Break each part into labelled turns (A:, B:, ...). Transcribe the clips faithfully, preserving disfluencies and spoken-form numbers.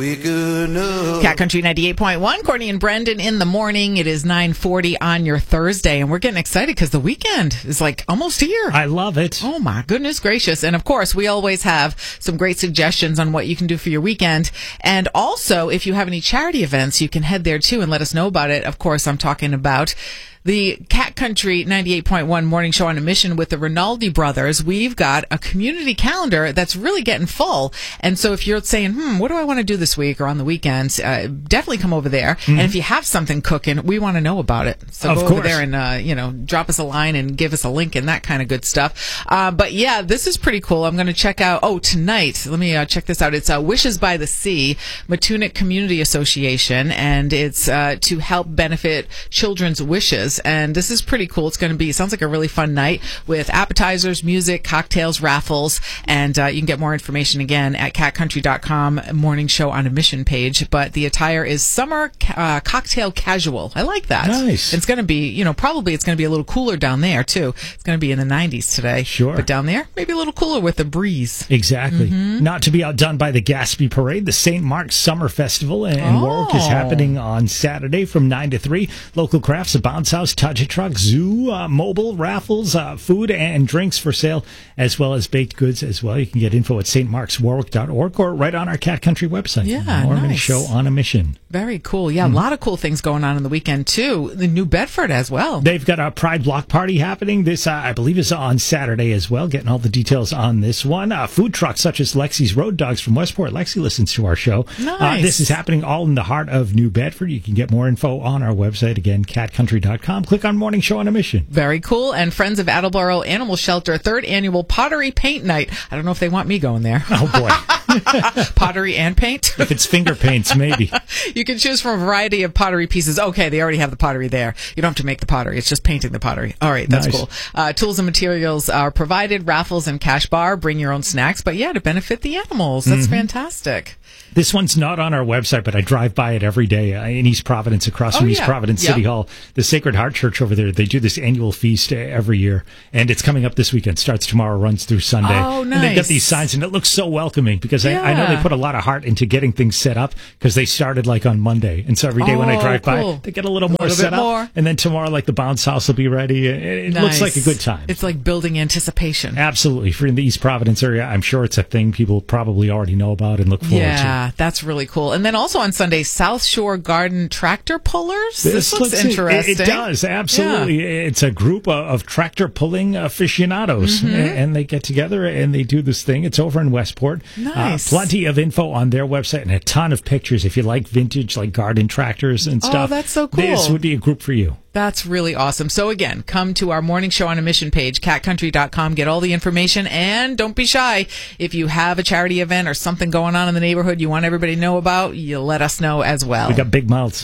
A: Cat Country ninety-eight point one, Courtney and Brendan in the morning. It is nine forty on your Thursday, and we're getting excited because the weekend is like almost here.
B: I love it.
A: Oh, my goodness gracious. And, of course, we always have some great suggestions on what you can do for your weekend. And also, if you have any charity events, you can head there, too, and let us know about it. Of course, I'm talking about the Cat Country ninety-eight point one morning show on a mission with the Rinaldi brothers. We've got a community calendar that's really getting full. And so if you're saying, hmm, what do I want to do this week or on the weekends, uh, definitely come over there. Mm-hmm. And if you have something cooking, we want to know about it. So
B: of
A: go
B: course.
A: over there and, uh, you know, drop us a line and give us a link and that kind of good stuff. Uh, but yeah, this is pretty cool. I'm going to check out, oh, tonight, let me uh, check this out. It's uh, Wishes by the Sea, Matunuck Community Association, and it's uh, to help benefit children's wishes. And this is pretty cool. It's going to be, it sounds like a really fun night with appetizers, music, cocktails, raffles, and uh, you can get more information again at cat country dot com morning show on a mission page. But the attire is summer uh, cocktail casual. I like that.
B: Nice.
A: It's going to be, you know, probably it's going to be a little cooler down there too. It's going to be in the nineties today.
B: Sure.
A: But down there, maybe a little cooler with the breeze.
B: Exactly.
A: Mm-hmm.
B: Not to be outdone by the Gatsby Parade, the Saint Mark's Summer Festival in
A: Oh.
B: Warwick is happening on Saturday from nine to three. Local crafts, a bounce house, touch a truck, zoo, uh, mobile, raffles, uh, food and drinks for sale, as well as baked goods as well. You can get info at s t marks warwick dot org or right on our Cat Country website.
A: Yeah,
B: Morning
A: nice.
B: Show on a mission.
A: Very cool. Yeah,
B: Mm.
A: a lot of cool things going on in the weekend too. The New Bedford as well.
B: They've got a Pride Block Party happening. This, uh, I believe, is on Saturday as well. Getting all the details on this one. Uh, food trucks such as Lexi's Road Dogs from Westport. Lexi listens to our show.
A: Nice.
B: Uh, this is happening all in the heart of New Bedford. You can get more info on our website. Again, cat country dot com. Click on Morning Show on a Mission.
A: Very cool. And Friends of Attleboro Animal Shelter, third annual pottery paint night. I don't know if they want me going there.
B: Oh, boy.
A: Pottery and paint?
B: If it's finger paints, maybe.
A: You can choose from a variety of pottery pieces. Okay, they already have the pottery there. You don't have to make the pottery. It's just painting the pottery. All right, that's
B: Nice.
A: cool. Uh, tools and materials are provided, raffles and cash bar. Bring your own snacks. But yeah, to benefit the animals. That's
B: Mm-hmm.
A: fantastic.
B: This one's not on our website, but I drive by it every day uh, in East Providence, across
A: Oh,
B: from East
A: yeah.
B: Providence
A: Yep.
B: City Hall. The Sacred Heart Church over there, they do this annual feast uh, every year, and it's coming up this weekend. Starts tomorrow, runs through Sunday.
A: Oh,
B: And they've got
A: nice.
B: these signs, and it looks so welcoming because I, I know
A: Yeah.
B: they put a lot of heart into getting things set up because they started like on Monday. And so every day when I
A: Oh,
B: drive
A: cool.
B: by, they get a little
A: A
B: more
A: little
B: set
A: bit
B: up.
A: more.
B: And then tomorrow, like the bounce house will be ready. It, it looks
A: Nice.
B: like a good time.
A: It's like building anticipation.
B: Absolutely. If you're in the East Providence area, I'm sure it's a thing people probably already know about and look forward to.
A: Yeah, that's really cool. And then also on Sunday, South Shore Garden Tractor Pullers. This, looks
B: looks- it-
A: interesting.
B: It, does, absolutely. It's a group of, of tractor pulling aficionados,
A: Mm-hmm.
B: and, and they get together and they do this thing. It's over in Westport.
A: Nice.
B: Uh, plenty of info on their website and a ton of pictures. If you like vintage, like garden tractors and
A: Oh,
B: stuff,
A: that's so cool.
B: This would be a group for you.
A: That's really awesome. So again, come to our Morning Show on a Mission page, cat country dot com, get all the information, and don't be shy. If you have a charity event or something going on in the neighborhood you want everybody to know about, you let us know as well.
B: We got big mouths.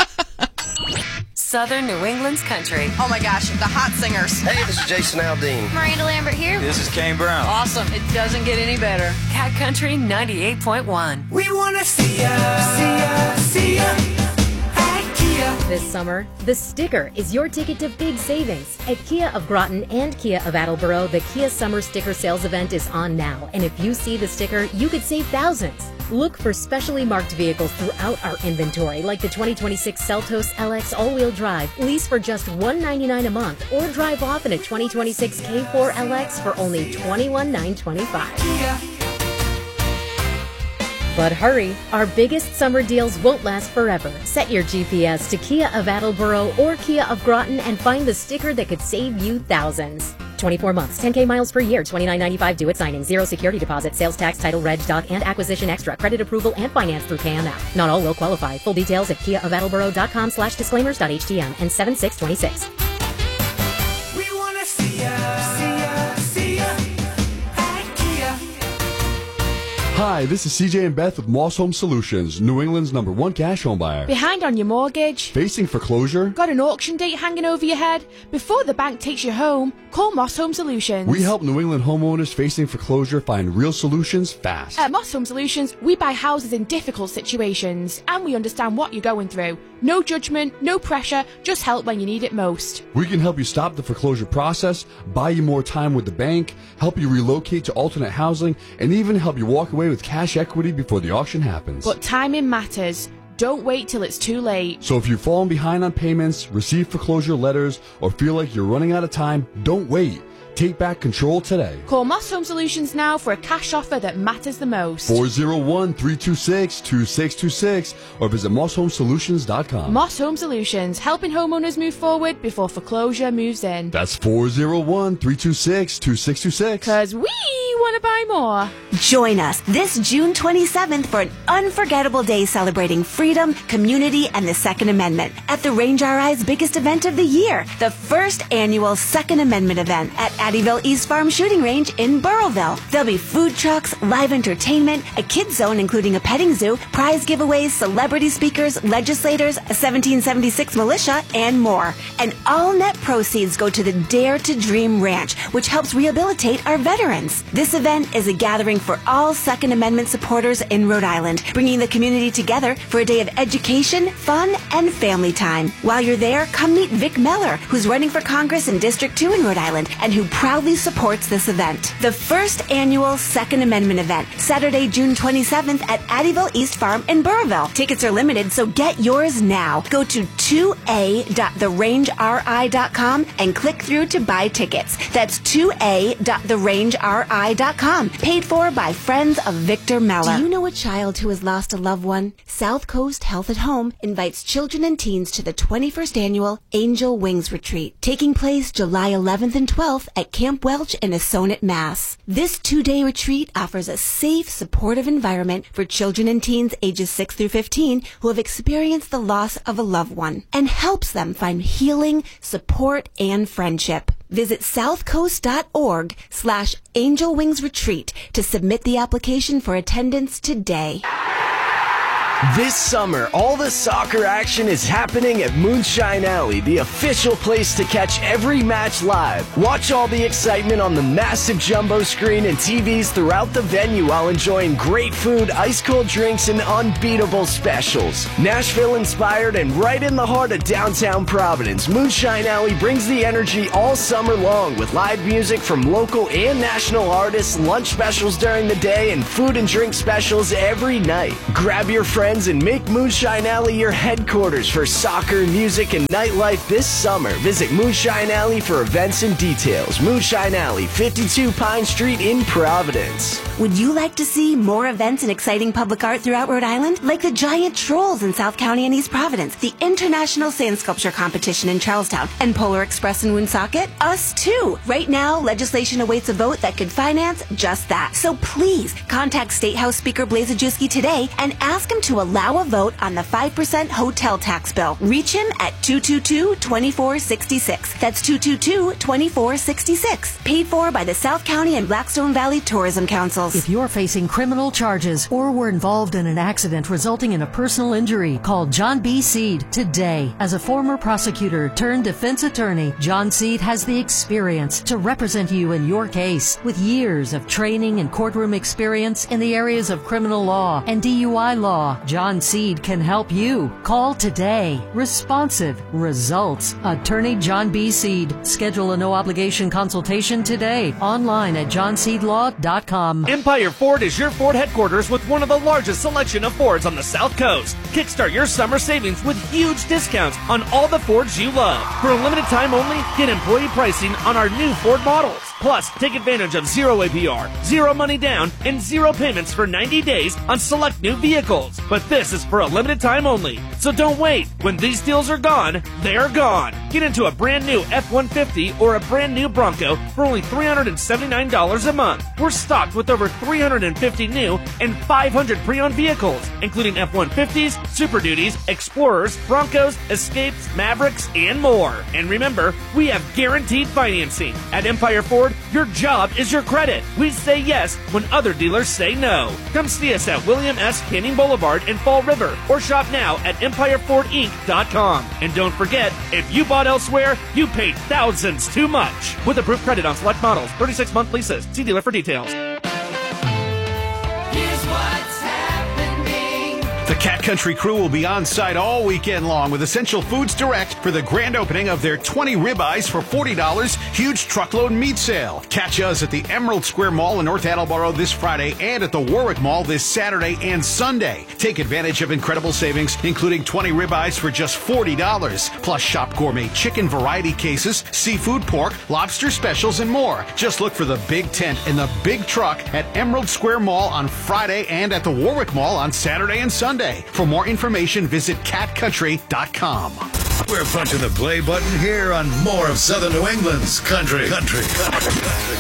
C: Southern New England's country.
D: Oh my gosh, the hot singers.
E: Hey, this is Jason Aldean.
D: Miranda Lambert here.
F: This is Kane Brown.
D: Awesome. It doesn't get any better.
C: Cat Country ninety-eight point one.
G: We wanna see ya, see ya, see ya at Kia.
H: This summer, the sticker is your ticket to big savings. At Kia of Groton and Kia of Attleboro, the Kia Summer Sticker Sales event is on now. And if you see the sticker, you could save thousands. Look for specially marked vehicles throughout our inventory, like the twenty twenty-six Seltos L X all-wheel drive, lease for just one hundred ninety-nine dollars a month, or drive off in a twenty twenty-six K four L X for only twenty-one thousand nine hundred twenty-five dollars.
G: Kia.
H: But hurry, our biggest summer deals won't last forever. Set your G P S to Kia of Attleboro or Kia of Groton and find the sticker that could save you thousands. twenty-four months, ten K miles per year, twenty-nine ninety-five due at signing, zero security deposit, sales tax, title, reg, doc, and acquisition extra, credit approval, and finance through K M F. Not all will qualify. Full details at kia of attleboro dot com slash disclaimers.htm and seven six two six.
G: We wanna see ya, see ya, see ya at Kia.
I: Hi, this is C J and Beth with Moss Home Solutions, New England's number one cash home buyer.
J: Behind on your mortgage?
I: Facing foreclosure?
J: Got an auction date hanging over your head? Before the bank takes you home, call Moss Home Solutions.
I: We help New England homeowners facing foreclosure find real solutions fast.
J: At Moss Home Solutions, we buy houses in difficult situations, and we understand what you're going through. No judgment, no pressure, just help when you need it most.
I: We can help you stop the foreclosure process, buy you more time with the bank, help you relocate to alternate housing, and even help you walk away with with cash equity before the auction happens.
J: But timing matters. Don't wait till it's too late.
I: So if you've fallen behind on payments, received foreclosure letters, or feel like you're running out of time, don't wait. Take back control today.
J: Call Moss Home Solutions now for a cash offer that matters the most.
I: four oh one, three two six, two six two six or visit moss home solutions dot com.
J: Moss Home Solutions, helping homeowners move forward before foreclosure moves in.
I: That's four oh one, three two six, two six two six.
J: Because we want to buy more.
E: Join us this June twenty-seventh for an unforgettable day celebrating freedom, community, and the Second Amendment at the Range R I's biggest event of the year, the first annual Second Amendment event at Addyville East Farm Shooting Range in Burrillville. There'll be food trucks, live entertainment, a kids zone including a petting zoo, prize giveaways, celebrity speakers, legislators, a seventeen seventy-six militia, and more. And all net proceeds go to the Dare to Dream Ranch, which helps rehabilitate our veterans. This event is a gathering for all Second Amendment supporters in Rhode Island, bringing the community together for a day of education, fun, and family time. While you're there, come meet Vic Meller, who's running for Congress in District two in Rhode Island, and who proudly supports this event. The first annual Second Amendment event, Saturday, June twenty-seventh at Addyville East Farm in Burrillville. Tickets are limited, so get yours now. Go to two a dot the range r i dot com and click through to buy tickets. That's two a dot the range r i dot com. Paid for by friends of Victor Meller. Do you know a child who has lost a loved one? South Coast Health at Home invites children and teens to the twenty-first annual Angel Wings Retreat, taking place July eleventh and twelfth at Camp Welch in Assonet, Mass. This two-day retreat offers a safe, supportive environment for children and teens ages six through fifteen who have experienced the loss of a loved one and helps them find healing, support, and friendship. Visit southcoast.org slash Angel Wings Retreat to submit the application for attendance today.
F: This summer, all the soccer action is happening at Moonshine Alley, the official place to catch every match live. Watch all the excitement on the massive jumbo screen and T Vs throughout the venue while enjoying great food, ice-cold drinks, and unbeatable specials. Nashville-inspired and right in the heart of downtown Providence, Moonshine Alley brings the energy all summer long with live music from local and national artists, lunch specials during the day, and food and drink specials every night. Grab your friends and make Moonshine Alley your headquarters for soccer, music, and nightlife this summer. Visit Moonshine Alley for events and details. Moonshine Alley, fifty-two Pine Street in Providence.
E: Would you like to see more events and exciting public art throughout Rhode Island? Like the Giant Trolls in South County and East Providence, the International Sand Sculpture Competition in Charlestown, and Polar Express in Woonsocket? Us too! Right now, legislation awaits a vote that could finance just that. So please, contact State House Speaker Blaise Ajewski today and ask him to allow a vote on the five percent hotel tax bill. Reach him at two two two, two four six six. That's two two two, two four six six. Paid for by the South County and Blackstone Valley Tourism Councils.
K: If you're facing criminal charges or were involved in an accident resulting in a personal injury, call John B. Seed today. As a former prosecutor turned defense attorney, John Seed has the experience to represent you in your case. With years of training and courtroom experience in the areas of criminal law and D U I law, John Seed can help you. Call today. Responsive results. Attorney John B. Seed. Schedule a no-obligation consultation today. Online at john seed law dot com.
L: Empire Ford is your Ford headquarters with one of the largest selection of Fords on the South Coast. Kickstart your summer savings with huge discounts on all the Fords you love. For a limited time only, get employee pricing on our new Ford models. Plus, take advantage of zero A P R, zero money down, and zero payments for ninety days on select new vehicles. But this is for a limited time only, so don't wait. When these deals are gone, they're gone. Get into a brand new F one fifty or a brand new Bronco for only three hundred seventy-nine dollars a month. We're stocked with over three hundred fifty new and five hundred pre-owned vehicles, including F one fifties, Super Duties, Explorers, Broncos, Escapes, Mavericks, and more. And remember, we have guaranteed financing. At Empire Ford, your job is your credit. We say yes when other dealers say no. Come see us at William S. Canning Boulevard in Fall River or shop now at empire ford inc dot com. And don't forget, if you bought elsewhere, you paid thousands too much. With approved credit on select models, thirty-six month leases. See dealer for details.
G: Here's what's happening.
M: The Cat Country crew will be on site all weekend long with Essential Foods Direct for the grand opening of their twenty ribeyes for forty dollars huge truckload meat sale. Catch us at the Emerald Square Mall in North Attleboro this Friday and at the Warwick Mall this Saturday and Sunday. Take advantage of incredible savings, including twenty ribeyes for just forty dollars. Plus, shop gourmet chicken variety cases, seafood, pork, lobster specials, and more. Just look for the big tent in the big truck at Emerald Square Mall on Friday and at the Warwick Mall on Saturday and Sunday. For more information, visit cat country dot com.
N: We're punching the play button here on more of Southern New England's country. Country. Country. Country.